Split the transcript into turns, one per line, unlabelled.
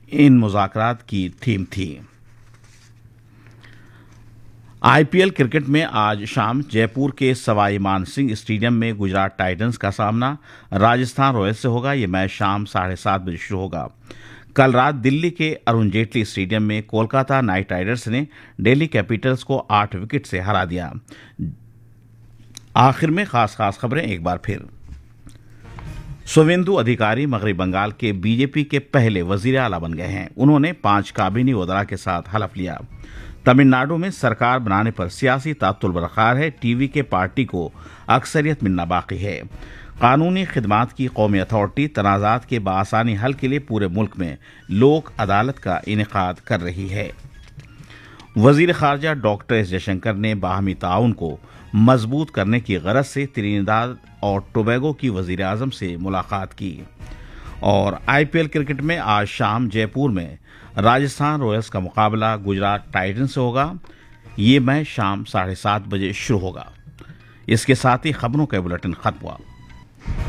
इन मुज़ाकरात की थीम थी। IPL cricket में आज शाम जयपुर के सवाई मानसिंह स्टेडियम में गुजरात टाइटंस का सामना राजस्थान रॉयल्स से होगा। यह मैच शाम 7:30 बजे शुरू होगा। कल रात दिल्ली के अरुण जेटली स्टेडियम में कोलकाता नाइट राइडर्स ने दिल्ली कैपिटल्स को 8 विकेट से हरा दिया। आखिर में खास खबरें एक बार फिर। शुवेंदु अधिकारी मगरबी बंगाल के बीजेपी के पहले वजीर आला बन गए हैं। उन्होंने 5 काबीना वज़रा के साथ हलफ लिया। तमिलनाडु में सरकार बनाने पर सियासी तात्तुल बरकरार है। टीवी के पार्टी को अक्सरियत मिलना बाकी है। कानूनी खिदमात की कौमी अथॉरिटी तनाज़ात के बआसानी हल के लिए पूरे मुल्क में लोक अदालत का इनेकाद कर रही है। वजीर खारजा डॉक्टर एस जयशंकर ने बाहमी ताउन को मजबूत करने की गरज से त्रिनिदाद और टोबैगो की वजीर आजम से मुलाकात की। और आईपीएल क्रिकेट में आज शाम जयपुर में राजस्थान रॉयल्स का मुकाबला गुजरात टाइटंस से होगा। ये मैच शाम 7:30 बजे शुरू होगा। इसके साथ ही खबरों का बुलेटिन खत्म हुआ।